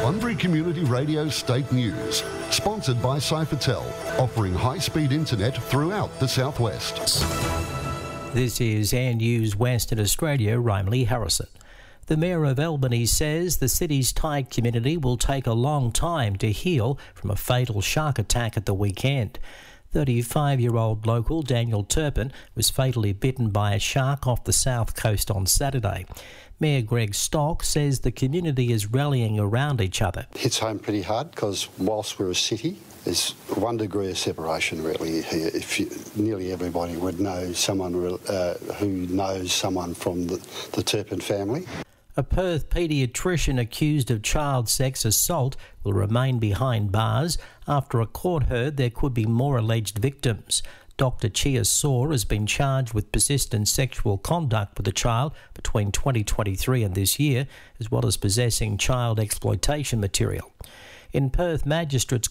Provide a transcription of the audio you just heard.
Bunbury Community Radio State News, sponsored by Cyphertel, offering high-speed internet throughout the southwest. This is Air News Western Australia, Rimley Harrison. The Mayor of Albany says the city's tight community will take a long time to heal from a fatal shark attack at the weekend. 35-year-old local Daniel Turpin was fatally bitten by a shark off the south coast on Saturday. Mayor Greg Stock says the community is rallying around each other. It hits home pretty hard because whilst we're a city, there's 1 degree of separation really here. Nearly everybody would know someone who knows someone from the Turpin family. A Perth paediatrician accused of child sex assault will remain behind bars after a court heard there could be more alleged victims. Dr. Chia Saw has been charged with persistent sexual conduct with a child between 2023 and this year, as well as possessing child exploitation material. In Perth, magistrates